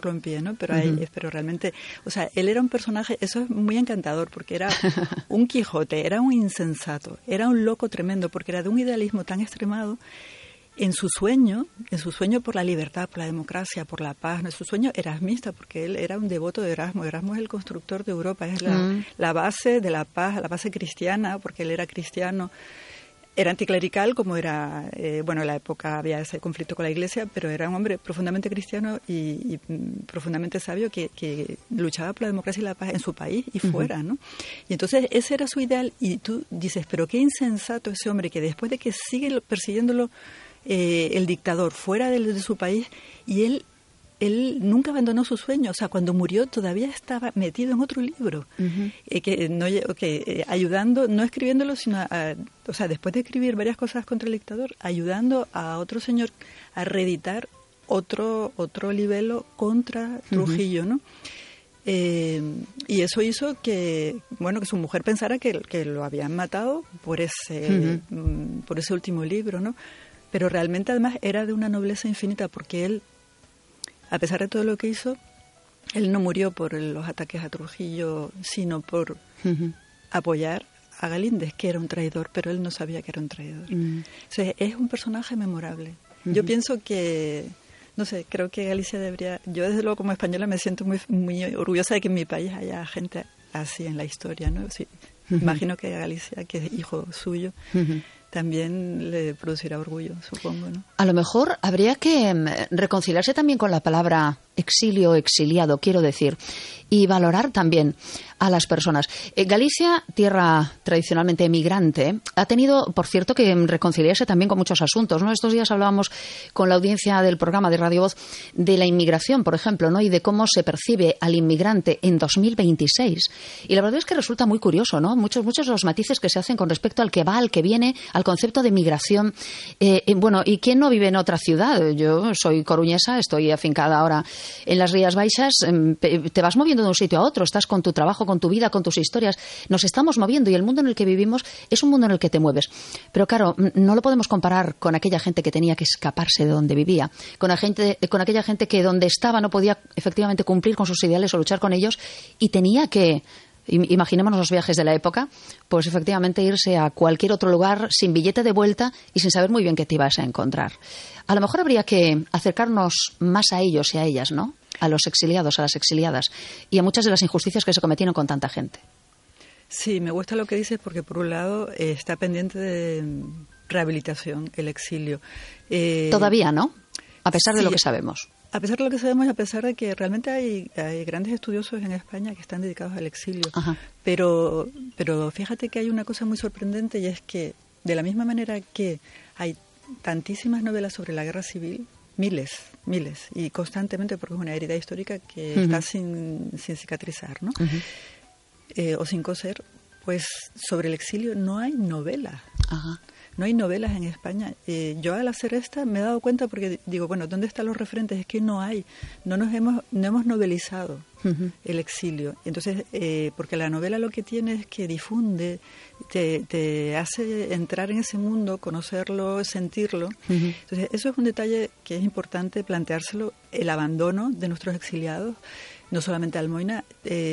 ponerlo en pie, ¿no? Pero realmente, o sea, él era un personaje, eso es muy encantador, porque era un Quijote, era un insensato, era un loco tremendo, porque era de un idealismo tan extremado. En su sueño por la libertad, por la democracia, por la paz, ¿no? Su sueño erasmista, porque él era un devoto de Erasmo. Erasmo es el constructor de Europa, es la base de la paz, la base cristiana, porque él era cristiano. Era anticlerical, como era, en la época había ese conflicto con la Iglesia, pero era un hombre profundamente cristiano y profundamente sabio que luchaba por la democracia y la paz en su país y fuera, ¿no? Y entonces ese era su ideal, y tú dices, pero qué insensato ese hombre, que después de que sigue persiguiéndolo el dictador fuera de su país, y él nunca abandonó su sueño. O sea, cuando murió todavía estaba metido en otro libro, ayudando, no escribiéndolo, sino después de escribir varias cosas contra el dictador, ayudando a otro señor a reeditar otro libelo contra Trujillo, ¿no? Y eso hizo que su mujer pensara que lo habían matado por ese último libro, ¿no? Pero realmente además era de una nobleza infinita, porque él, a pesar de todo lo que hizo, él no murió por los ataques a Trujillo, sino por apoyar a Galíndez, que era un traidor, pero él no sabía que era un traidor. Entonces, es un personaje memorable. Yo pienso que, no sé, creo que Galicia debería... Yo, desde luego, como española, me siento muy, muy orgullosa de que en mi país haya gente así en la historia, ¿no? Sí, imagino que a Galicia, que es hijo suyo, también le producirá orgullo, supongo, ¿no? A lo mejor habría que reconciliarse también con la palabra exilio o exiliado, quiero decir, y valorar también a las personas. Galicia, tierra tradicionalmente emigrante, ha tenido, por cierto, que reconciliarse también con muchos asuntos, ¿no? Estos días hablábamos con la audiencia del programa de Radio Voz de la inmigración, por ejemplo, ¿no? Y de cómo se percibe al inmigrante en 2026. Y la verdad es que resulta muy curioso, ¿no? Muchos los matices que se hacen con respecto al que va, al que viene, al concepto de migración. ¿Y quién no vive en otra ciudad? Yo soy coruñesa, estoy afincada ahora en las Rías Baixas, te vas moviendo de un sitio a otro, estás con tu trabajo, con tu vida, con tus historias, nos estamos moviendo, y el mundo en el que vivimos es un mundo en el que te mueves. Pero claro, no lo podemos comparar con aquella gente que tenía que escaparse de donde vivía, con aquella gente que donde estaba no podía efectivamente cumplir con sus ideales o luchar con ellos, y tenía que... Imaginémonos los viajes de la época, pues efectivamente irse a cualquier otro lugar sin billete de vuelta y sin saber muy bien qué te ibas a encontrar. A lo mejor habría que acercarnos más a ellos y a ellas, ¿no? A los exiliados, a las exiliadas, y a muchas de las injusticias que se cometieron con tanta gente. Sí, me gusta lo que dices, porque por un lado está pendiente de rehabilitación el exilio. Todavía, ¿no? A pesar de lo que sabemos. A pesar de lo que sabemos, a pesar de que realmente hay grandes estudiosos en España que están dedicados al exilio. Pero fíjate que hay una cosa muy sorprendente, y es que de la misma manera que hay tantísimas novelas sobre la guerra civil, miles, y constantemente, porque es una herida histórica que está sin cicatrizar, ¿no? O sin coser, pues sobre el exilio no hay novelas. No hay novelas en España. Yo, al hacer esta, me he dado cuenta, porque digo, ¿dónde están los referentes? Es que no hemos novelizado el exilio. Entonces, porque la novela lo que tiene es que difunde, te hace entrar en ese mundo, conocerlo, sentirlo. Entonces, eso es un detalle que es importante planteárselo, el abandono de nuestros exiliados, no solamente Almoina,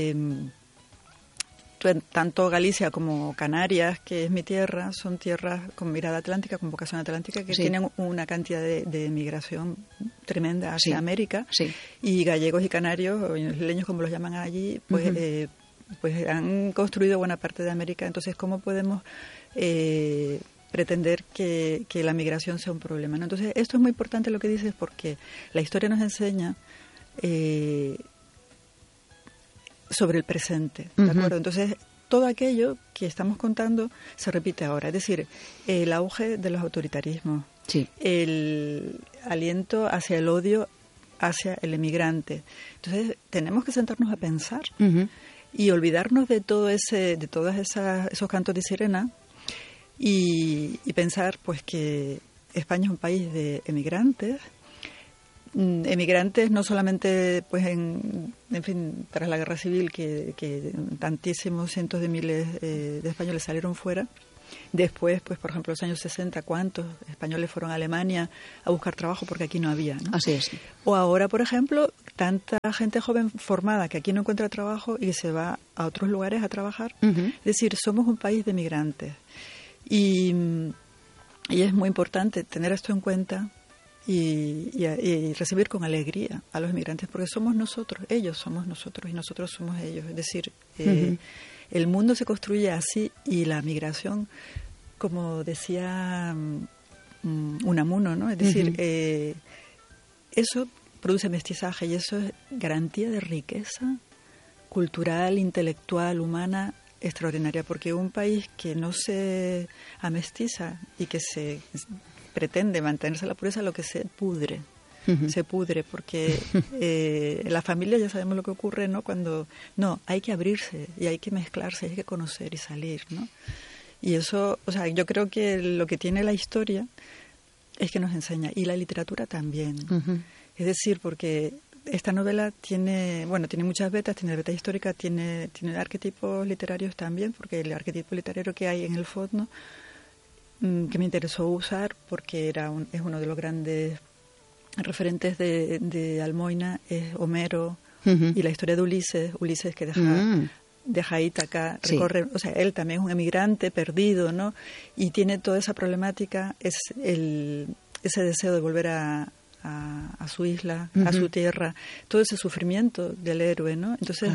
tanto Galicia como Canarias, que es mi tierra, son tierras con mirada atlántica, con vocación atlántica, que tienen una cantidad de migración tremenda hacia América. Y gallegos y canarios, o isleños como los llaman allí, pues han construido buena parte de América. Entonces, ¿cómo podemos pretender que la migración sea un problema, ¿no? Entonces, esto es muy importante lo que dices, porque la historia nos enseña sobre el presente, ¿de acuerdo? Entonces, todo aquello que estamos contando se repite ahora. Es decir, el auge de los autoritarismos, el aliento hacia el odio hacia el emigrante. Entonces, tenemos que sentarnos a pensar y olvidarnos de todos esos cantos de sirena y pensar, pues, que España es un país de emigrantes no solamente, pues, en fin, tras la guerra civil, que tantísimos cientos de miles de españoles salieron fuera, Después, pues por ejemplo, los años 60, ¿cuántos españoles fueron a Alemania a buscar trabajo porque aquí no había, ¿no? Así es. O ahora, por ejemplo, tanta gente joven formada que aquí no encuentra trabajo y se va a otros lugares a trabajar. Es decir, somos un país de migrantes. Y es muy importante tener esto en cuenta y recibir con alegría a los migrantes, porque somos nosotros, ellos somos nosotros y nosotros somos ellos. Es decir, el mundo se construye así y la migración, como decía Unamuno, ¿no? Es decir, eso produce mestizaje y eso es garantía de riqueza cultural, intelectual, humana, extraordinaria, porque un país que no se amestiza y que se pretende mantenerse a la pureza, lo que se pudre, porque en la familia ya sabemos lo que ocurre, ¿no? Cuando hay que abrirse y hay que mezclarse, hay que conocer y salir, ¿no? Y eso, o sea, yo creo que lo que tiene la historia es que nos enseña, y la literatura también. Es decir, porque esta novela tiene muchas vetas, tiene beta histórica, tiene arquetipos literarios también, porque el arquetipo literario que hay en el fondo, que me interesó usar, porque es uno de los grandes referentes de Almoina, es Homero, y la historia de Ulises que deja a Ítaca, recorre, o sea, él también es un emigrante perdido, ¿no? Y tiene toda esa problemática, ese deseo de volver a su isla, a su tierra, todo ese sufrimiento del héroe, ¿no? Entonces,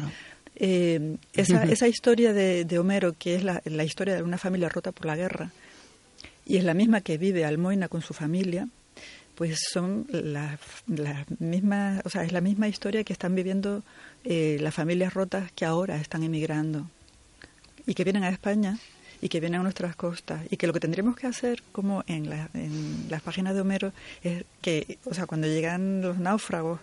claro. Esa historia de Homero, que es la historia de una familia rota por la guerra, y es la misma que vive Almoina con su familia, pues son las mismas, o sea, es la misma historia que están viviendo las familias rotas que ahora están emigrando y que vienen a España y que vienen a nuestras costas, y que lo que tendremos que hacer, como en las páginas de Homero, es que, o sea, cuando llegan los náufragos,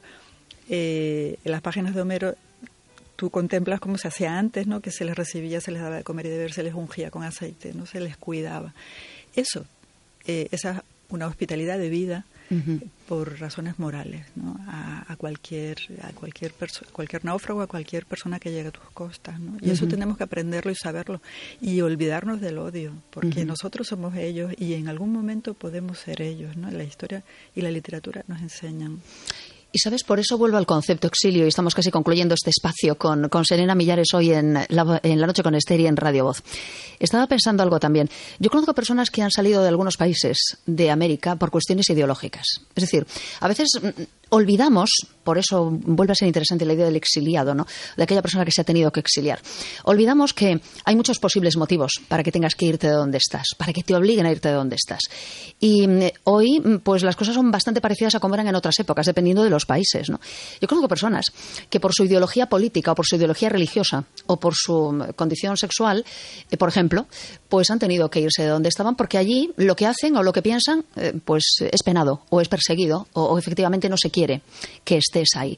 en las páginas de Homero tú contemplas cómo se hacía antes, ¿no? Que se les recibía, se les daba de comer y de beber, se les ungía con aceite, no se les cuidaba. Esa es una hospitalidad de vida por razones morales, ¿no? A cualquier náufrago, a cualquier persona que llegue a tus costas, ¿no? Y eso tenemos que aprenderlo y saberlo y olvidarnos del odio, porque nosotros somos ellos y en algún momento podemos ser ellos, ¿no? La historia y la literatura nos enseñan. Y sabes, por eso vuelvo al concepto exilio, y estamos casi concluyendo este espacio con Serena Millares hoy en la Noche con Ester y en Radio Voz. Estaba pensando algo también. Yo conozco personas que han salido de algunos países de América por cuestiones ideológicas. Es decir, a veces olvidamos, por eso vuelve a ser interesante la idea del exiliado, ¿no? De aquella persona que se ha tenido que exiliar. Olvidamos que hay muchos posibles motivos para que tengas que irte de donde estás, para que te obliguen a irte de donde estás. Y hoy, pues las cosas son bastante parecidas a como eran en otras épocas, dependiendo de los países, ¿no? Yo conozco personas que por su ideología política o por su ideología religiosa o por su condición sexual, por ejemplo, pues han tenido que irse de donde estaban, porque allí lo que hacen o lo que piensan pues es penado o es perseguido o efectivamente no se quiere que estés ahí.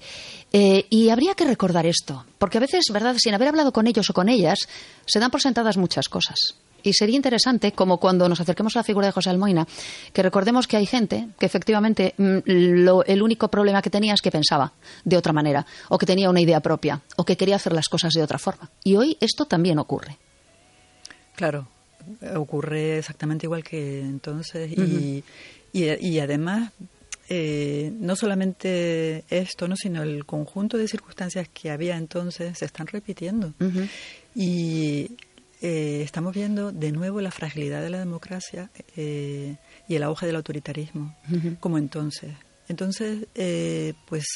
Y habría que recordar esto, porque a veces, ¿verdad?, sin haber hablado con ellos o con ellas, se dan por sentadas muchas cosas. Y sería interesante, como cuando nos acerquemos a la figura de José Almoina, que recordemos que hay gente que efectivamente el único problema que tenía es que pensaba de otra manera, o que tenía una idea propia, o que quería hacer las cosas de otra forma. Y hoy esto también ocurre. Claro, ocurre exactamente igual que entonces. Y además, no solamente esto, ¿no?, sino el conjunto de circunstancias que había entonces se están repitiendo. Y estamos viendo de nuevo la fragilidad de la democracia y el auge del autoritarismo, como entonces. Entonces, pues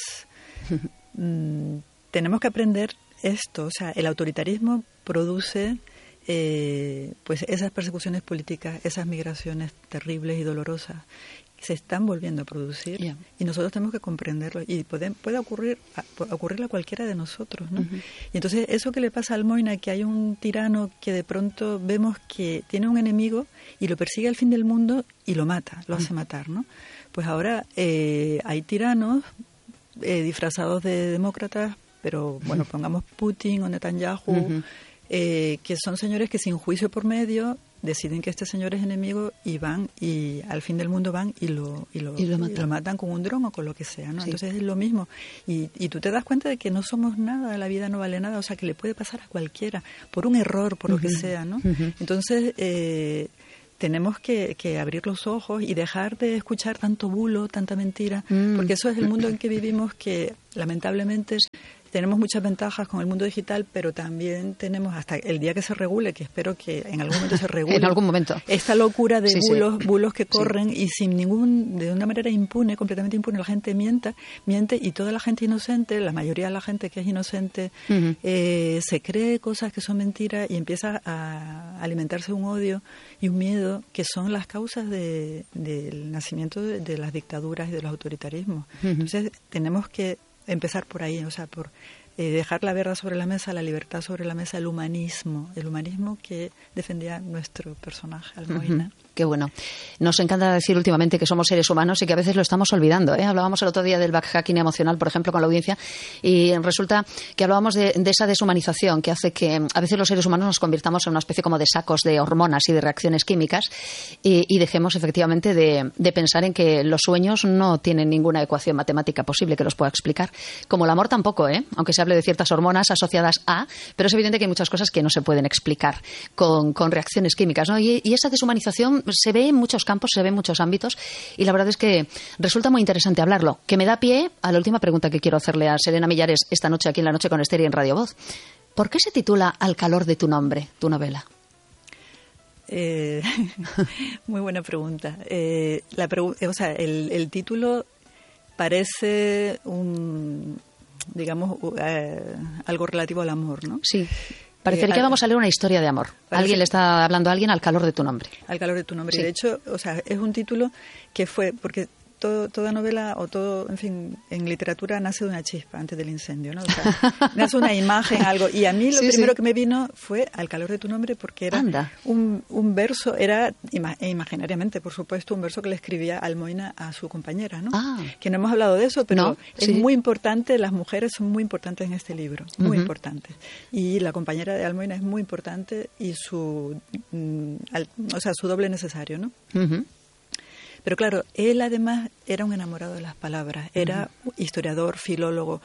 tenemos que aprender esto. O sea, el autoritarismo produce pues esas persecuciones políticas, esas migraciones terribles y dolorosas se están volviendo a producir, y nosotros tenemos que comprenderlo, y puede ocurrirle a cualquiera de nosotros, ¿no? Y entonces eso que le pasa a Almoina, que hay un tirano que de pronto vemos que tiene un enemigo y lo persigue al fin del mundo y lo mata, lo hace matar, ¿no? Pues ahora hay tiranos disfrazados de demócratas, pero bueno, pongamos Putin o Netanyahu, que son señores que sin juicio por medio deciden que este señor es enemigo y van y al fin del mundo van y lo matan con un dron o con lo que sea, ¿no? Sí. Entonces es lo mismo. Y tú te das cuenta de que no somos nada, la vida no vale nada, o sea, que le puede pasar a cualquiera, por un error, por lo que sea, ¿no? Entonces, tenemos que abrir los ojos y dejar de escuchar tanto bulo, tanta mentira, porque eso es el mundo en que vivimos, que lamentablemente tenemos muchas ventajas con el mundo digital, pero también tenemos, hasta el día que se regule, que espero que en algún momento se regule, en algún momento, esta locura de bulos que corren y sin de una manera impune, completamente impune, la gente miente y toda la gente inocente, la mayoría de la gente que es inocente, se cree cosas que son mentiras y empieza a alimentarse un odio y un miedo que son las causas del nacimiento de las dictaduras y de los autoritarismos. Entonces tenemos que empezar por ahí, o sea, por dejar la verdad sobre la mesa, la libertad sobre la mesa, el humanismo que defendía nuestro personaje, Almoina. Qué bueno. Nos encanta decir últimamente que somos seres humanos y que a veces lo estamos olvidando, ¿eh? Hablábamos el otro día del backhacking emocional, por ejemplo, con la audiencia, y resulta que hablábamos de esa deshumanización que hace que a veces los seres humanos nos convirtamos en una especie como de sacos de hormonas y de reacciones químicas y dejemos efectivamente de pensar en que los sueños no tienen ninguna ecuación matemática posible que los pueda explicar. Como el amor tampoco, ¿eh? Aunque se hable de ciertas hormonas asociadas a, pero es evidente que hay muchas cosas que no se pueden explicar con reacciones químicas, ¿no? Y esa deshumanización se ve en muchos campos, se ve en muchos ámbitos y la verdad es que resulta muy interesante hablarlo, que me da pie a la última pregunta que quiero hacerle a Serena Millares esta noche aquí en La Noche con Ester y en Radio Voz. ¿Por qué se titula Al calor de tu nombre, tu novela? Muy buena pregunta. El título parece algo relativo al amor, ¿no? Sí. Parecería que vamos a leer una historia de amor. Alguien le está hablando a alguien al calor de tu nombre. Al calor de tu nombre. Sí. Y de hecho, es un título que fue, porque toda novela o todo, en fin, en literatura nace de una chispa antes del incendio, ¿no? O sea, nace una imagen, algo. Y a mí lo primero que me vino fue Al calor de tu nombre, porque era un verso, era imaginariamente, por supuesto, un verso que le escribía Almoina a su compañera, ¿no? Que no hemos hablado de eso, pero es muy importante, las mujeres son muy importantes en este libro, muy importantes. Y la compañera de Almoina es muy importante y su doble necesario, ¿no? Pero claro, él además era un enamorado de las palabras, era historiador, filólogo,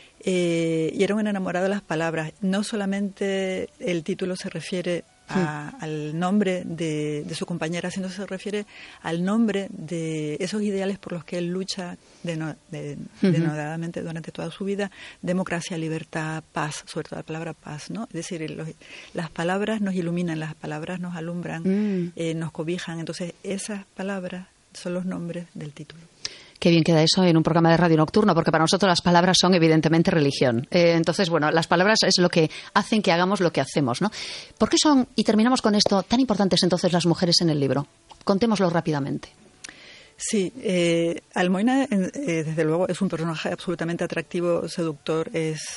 y era un enamorado de las palabras. No solamente el título se refiere al nombre de su compañera, sino se refiere al nombre de esos ideales por los que él lucha denodadamente durante toda su vida: democracia, libertad, paz, sobre todo la palabra paz, ¿no? Es decir, las palabras nos iluminan, las palabras nos alumbran, nos cobijan. Entonces, esas palabras son los nombres del título. Qué bien queda eso en un programa de radio nocturno, porque para nosotros las palabras son evidentemente religión. Entonces, bueno, las palabras es lo que hacen que hagamos lo que hacemos, ¿no? ¿Por qué son, y terminamos con esto, tan importantes entonces las mujeres en el libro? Contémoslo rápidamente. Sí, Almoina, desde luego, es un personaje absolutamente atractivo, seductor.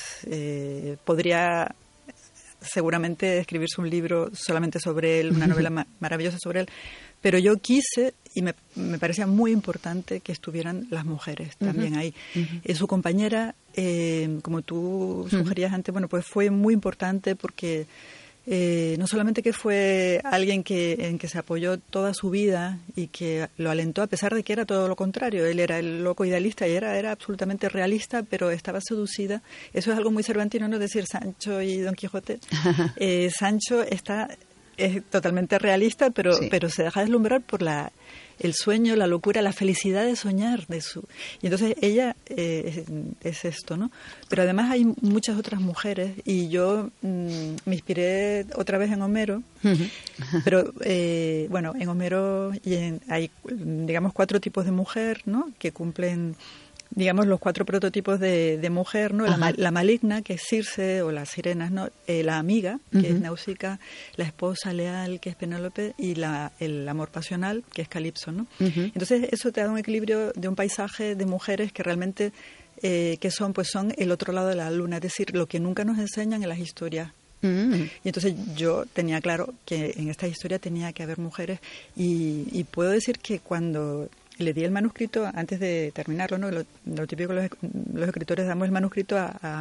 Podría seguramente escribirse un libro solamente sobre él, una novela maravillosa sobre él, pero yo quise, y me parecía muy importante que estuvieran las mujeres también ahí. Su compañera, como tú sugerías antes, bueno, pues fue muy importante porque no solamente que fue alguien en que se apoyó toda su vida y que lo alentó, a pesar de que era todo lo contrario. Él era el loco idealista y era absolutamente realista, pero estaba seducida. Eso es algo muy cervantino, ¿no? Es decir, Sancho y Don Quijote. Sancho es totalmente realista, pero se deja deslumbrar por el sueño, la locura, la felicidad de soñar. Y entonces ella es esto, ¿no? Pero además hay muchas otras mujeres y yo me inspiré otra vez en Homero, pero bueno, en Homero hay, digamos, 4 tipos de mujer, ¿no? Que cumplen, digamos, los 4 prototipos de mujer, ¿no? La maligna, que es Circe, o las sirenas, ¿no? La amiga, que es Náusica, la esposa leal, que es Penélope, y el amor pasional, que es Calipso, ¿no? Entonces eso te da un equilibrio de un paisaje de mujeres que realmente que son el otro lado de la luna, es decir, lo que nunca nos enseñan en las historias. Y entonces yo tenía claro que en esta historia tenía que haber mujeres y puedo decir que cuando le di el manuscrito antes de terminarlo, ¿no? Lo típico, los escritores damos el manuscrito a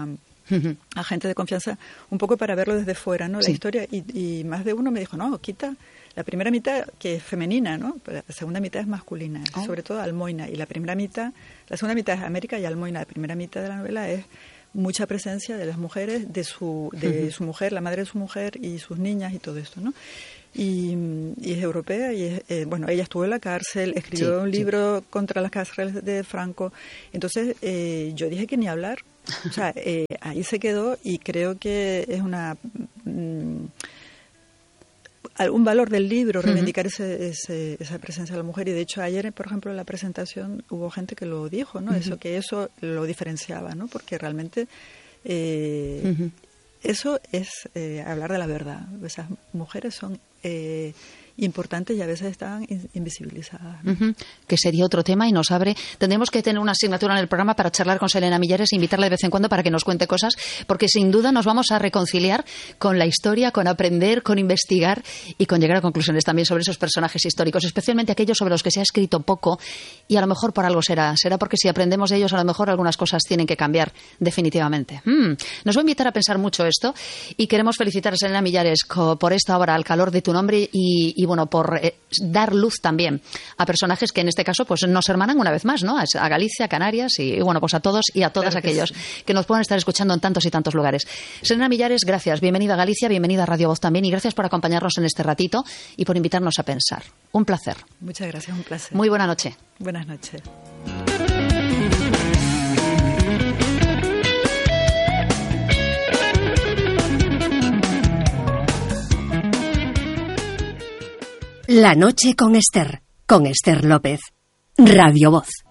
a gente de confianza, un poco para verlo desde fuera, ¿no? La Sí. historia, y más de uno me dijo, no, quita la primera mitad, que es femenina, ¿no? Pero la segunda mitad es masculina, sobre todo Almoina, y la segunda mitad es América y Almoina. La primera mitad de la novela es mucha presencia de las mujeres, de su mujer, la madre de su mujer y sus niñas y todo esto, ¿no? Y es europea y bueno, ella estuvo en la cárcel, escribió un libro contra las cárceles de Franco. Entonces yo dije que ni hablar, o sea, ahí se quedó, y creo que es un valor del libro reivindicar esa presencia de la mujer. Y de hecho ayer, por ejemplo, en la presentación hubo gente que lo dijo, ¿no? Eso lo diferenciaba, ¿no? Porque realmente eso es hablar de la verdad. Esas mujeres son importantes y a veces están invisibilizadas, ¿no? Que sería otro tema y nos abre. Tendremos que tener una asignatura en el programa para charlar con Selena Millares e invitarla de vez en cuando para que nos cuente cosas, porque sin duda nos vamos a reconciliar con la historia, con aprender, con investigar y con llegar a conclusiones también sobre esos personajes históricos, especialmente aquellos sobre los que se ha escrito poco, y a lo mejor por algo será porque si aprendemos de ellos a lo mejor algunas cosas tienen que cambiar definitivamente. Nos va a invitar a pensar mucho esto, y queremos felicitar a Selena Millares por esta obra, Al calor de tu nombre, y bueno, por dar luz también a personajes que en este caso pues nos hermanan una vez más, ¿no? A Galicia, a Canarias y bueno, pues a todos y a todas aquellos que nos puedan estar escuchando en tantos y tantos lugares. Selena Millares, gracias. Bienvenida a Galicia, bienvenida a Radio Voz también, y gracias por acompañarnos en este ratito y por invitarnos a pensar. Un placer. Muchas gracias, un placer. Muy buena noche. Buenas noches. La noche con Esther López. Radio Voz.